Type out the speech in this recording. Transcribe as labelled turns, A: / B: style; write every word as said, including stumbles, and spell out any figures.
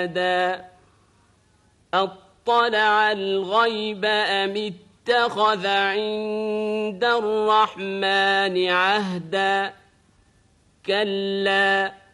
A: أطلع الغيب أم اتخذ عند الرحمن عهدا كلا